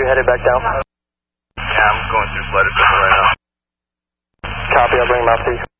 you headed back down? Yeah, I'm going through flooded river right now. Copy, I'll bring him out to you.